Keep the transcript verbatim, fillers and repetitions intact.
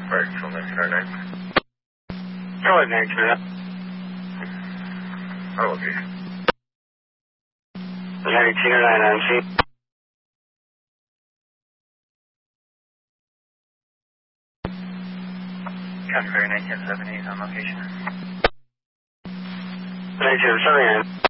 Right, so nineteen oh nine. Charlie nineteen oh nine. Our location. nineteen oh nine on scene. Casper nineteen seventy on location. nineteen seventy-nine.